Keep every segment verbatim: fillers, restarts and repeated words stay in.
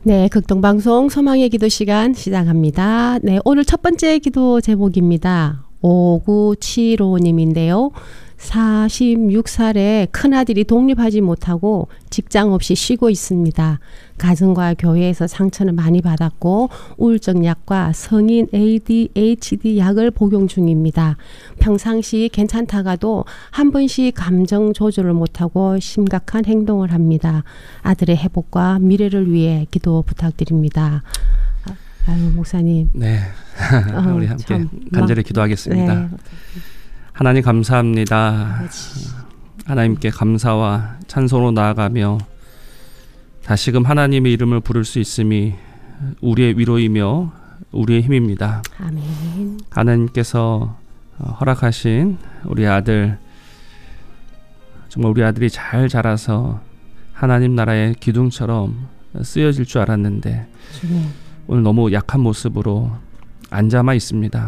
네, 극동방송 소망의 기도 시간 시작합니다. 네, 오늘 첫 번째 기도 제목입니다. 오구칠오 님인데요. 사십육 살에 큰아들이 독립하지 못하고 직장 없이 쉬고 있습니다. 가정과 교회에서 상처를 많이 받았고 우울증 약과 성인 에이디에이치디 약을 복용 중입니다. 평상시 괜찮다가도 한 번씩 감정 조절을 못하고 심각한 행동을 합니다. 아들의 회복과 미래를 위해 기도 부탁드립니다. 아유, 목사님. 네, 어, 우리 함께 참, 간절히 막, 기도하겠습니다. 네. 하나님 감사합니다. 그렇지. 하나님께 감사와 찬송으로 나아가며 다시금 하나님의 이름을 부를 수 있음이 우리의 위로이며 우리의 힘입니다. 아멘. 하나님께서 허락하신 우리 아들, 정말 우리 아들이 잘 자라서 하나님 나라의 기둥처럼 쓰여질 줄 알았는데 주님. 오늘 너무 약한 모습으로 앉아만 있습니다.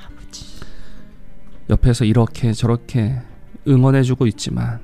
옆에서 이렇게 저렇게 응원해주고 있지만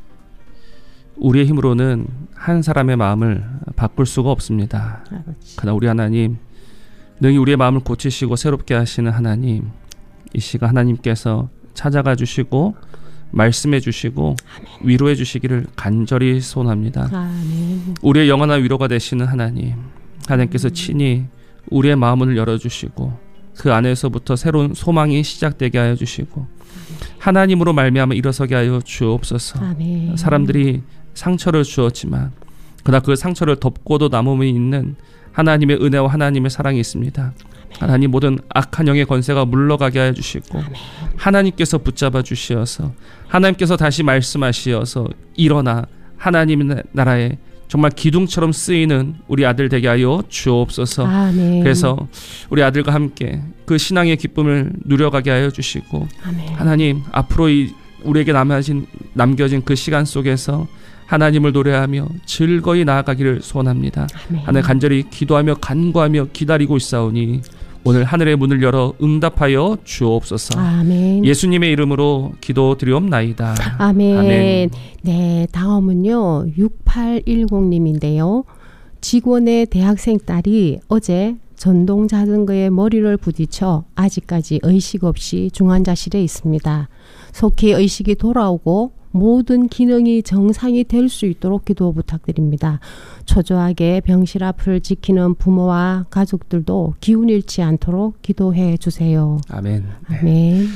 우리의 힘으로는 한 사람의 마음을 바꿀 수가 없습니다. 아버지. 그러나 우리 하나님, 능히 우리의 마음을 고치시고 새롭게 하시는 하나님, 이 시간 하나님께서 찾아가 주시고 말씀해 주시고 위로해 주시기를 간절히 소원합니다. 아멘. 우리의 영원한 위로가 되시는 하나님, 하나님께서 친히 우리의 마음을 열어주시고 그 안에서부터 새로운 소망이 시작되게 하여 주시고 하나님으로 말미암아 일어서게 하여 주옵소서. 아멘. 사람들이 상처를 주었지만 그러나 그 상처를 덮고도 남음이 있는 하나님의 은혜와 하나님의 사랑이 있습니다. 아멘. 하나님, 모든 악한 영의 권세가 물러가게 하여 주시고 아멘. 하나님께서 붙잡아 주시어서 하나님께서 다시 말씀하시어서 일어나 하나님의 나라에 정말 기둥처럼 쓰이는 우리 아들 되게 하여 주옵소서. 아멘. 그래서 우리 아들과 함께 그 신앙의 기쁨을 누려가게 하여 주시고 아멘. 하나님, 앞으로 이 우리에게 남아진, 남겨진 그 시간 속에서 하나님을 노래하며 즐거이 나아가기를 소원합니다. 아멘. 하나님, 간절히 기도하며 간구하며 기다리고 있사오니 오늘 하늘의 문을 열어 응답하여 주옵소서. 아멘. 예수님의 이름으로 기도드리옵나이다. 아멘. 아멘. 네, 다음은요. 육팔일공 님인데요. 직원의 대학생 딸이 어제 전동 자전거에 머리를 부딪혀 아직까지 의식 없이 중환자실에 있습니다. 속히 의식이 돌아오고 모든 기능이 정상이 될 수 있도록 기도 부탁드립니다. 초조하게 병실 앞을 지키는 부모와 가족들도 기운 잃지 않도록 기도해 주세요. 아멘. 아멘.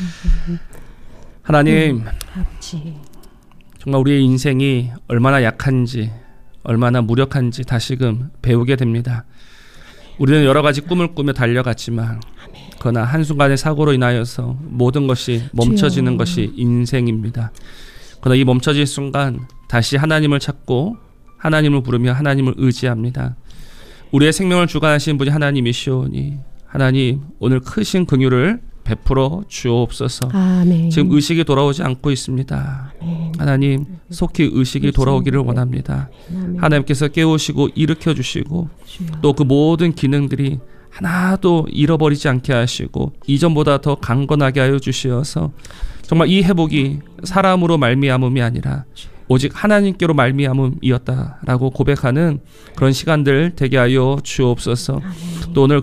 하나님, 음, 아버지. 정말 우리의 인생이 얼마나 약한지, 얼마나 무력한지 다시금 배우게 됩니다. 우리는 여러 가지 꿈을 꾸며 달려갔지만 그러나 한순간의 사고로 인하여서 모든 것이 멈춰지는 주여. 것이 인생입니다. 그러나 이 멈춰질 순간 다시 하나님을 찾고 하나님을 부르며 하나님을 의지합니다. 우리의 생명을 주관하시는 분이 하나님이시오니 하나님, 오늘 크신 긍휼을 베풀어 주옵소서. 아멘. 지금 의식이 돌아오지 않고 있습니다. 아멘. 하나님, 속히 의식이 돌아오기를 원합니다. 아멘. 하나님께서 깨우시고 일으켜 주시고 또 그 모든 기능들이 하나도 잃어버리지 않게 하시고 이전보다 더 강건하게 하여 주시어서 정말 이 회복이 사람으로 말미암음이 아니라 오직 하나님께로 말미암음이었다라고 고백하는 그런 시간들 되게 하여 주옵소서. 또 오늘